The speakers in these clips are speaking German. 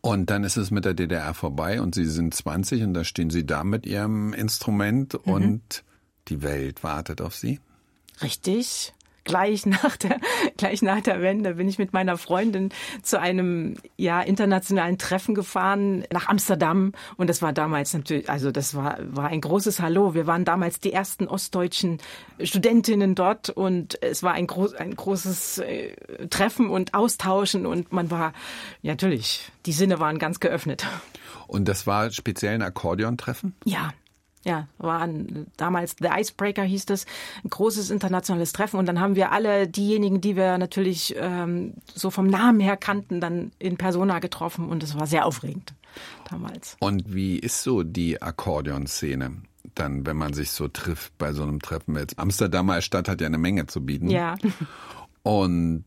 Und dann ist es mit der DDR vorbei und Sie sind 20 und da stehen Sie da mit Ihrem Instrument und die Welt wartet auf Sie? Richtig. Gleich nach der Wende bin ich mit meiner Freundin zu einem internationalen Treffen gefahren nach Amsterdam und das war damals natürlich, also das war ein großes Hallo. Wir waren damals die ersten ostdeutschen Studentinnen dort und es war ein großes Treffen und Austauschen und man war natürlich, die Sinne waren ganz geöffnet. Und das war speziell ein Akkordeontreffen? Ja, waren damals The Icebreaker hieß das, ein großes internationales Treffen und dann haben wir alle diejenigen, die wir natürlich so vom Namen her kannten, dann in Persona getroffen und es war sehr aufregend damals. Und wie ist so die Akkordeonszene dann, wenn man sich so trifft bei so einem Treffen? Jetzt Amsterdamer Stadt hat ja eine Menge zu bieten. Ja. Und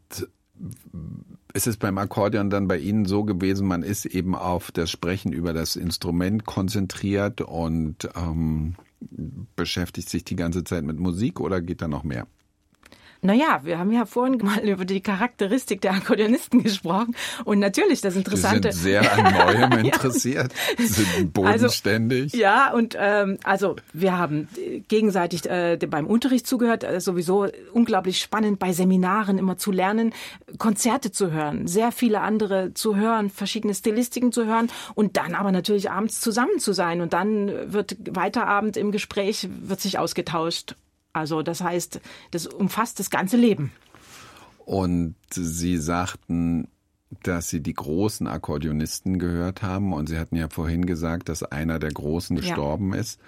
ist es beim Akkordeon dann bei Ihnen so gewesen, man ist eben auf das Sprechen über das Instrument konzentriert und beschäftigt sich die ganze Zeit mit Musik oder geht da noch mehr? Naja, wir haben ja vorhin mal über die Charakteristik der Akkordeonisten gesprochen und natürlich das Interessante... Sie sind sehr an Neuem interessiert, sind bodenständig. Und wir haben gegenseitig beim Unterricht zugehört, sowieso unglaublich spannend bei Seminaren immer zu lernen, Konzerte zu hören, sehr viele andere zu hören, verschiedene Stilistiken zu hören und dann aber natürlich abends zusammen zu sein und dann wird weiter Abend im Gespräch, wird sich ausgetauscht. Also das heißt, das umfasst das ganze Leben. Und Sie sagten, dass Sie die großen Akkordeonisten gehört haben und Sie hatten ja vorhin gesagt, dass einer der Großen gestorben ist.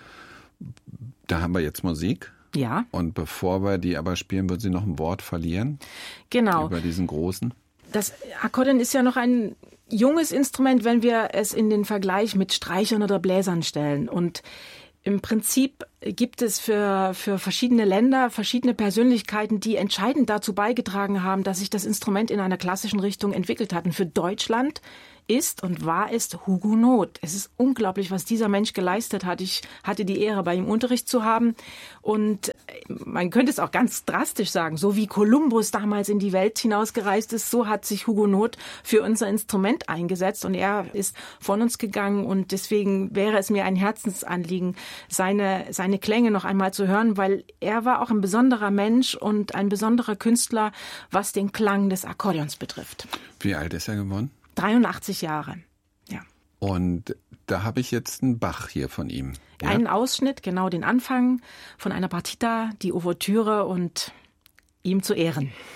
Da haben wir jetzt Musik. Ja. Und bevor wir die aber spielen, würden Sie noch ein Wort verlieren? Genau. Über diesen Großen? Das Akkordeon ist ja noch ein junges Instrument, wenn wir es in den Vergleich mit Streichern oder Bläsern stellen. Und im Prinzip gibt es für verschiedene Länder verschiedene Persönlichkeiten, die entscheidend dazu beigetragen haben, dass sich das Instrument in einer klassischen Richtung entwickelt hat. Und für Deutschland ist und war es Hugo Noth. Es ist unglaublich, was dieser Mensch geleistet hat. Ich hatte die Ehre, bei ihm Unterricht zu haben. Und man könnte es auch ganz drastisch sagen, so wie Kolumbus damals in die Welt hinausgereist ist, so hat sich Hugo Noth für unser Instrument eingesetzt. Und er ist von uns gegangen. Und deswegen wäre es mir ein Herzensanliegen, seine Klänge noch einmal zu hören, weil er war auch ein besonderer Mensch und ein besonderer Künstler, was den Klang des Akkordeons betrifft. Wie alt ist er geworden? 83 Jahre, ja. Und da habe ich jetzt einen Bach hier von ihm. Ja? Einen Ausschnitt, genau den Anfang von einer Partita, die Ouvertüre und ihm zu Ehren.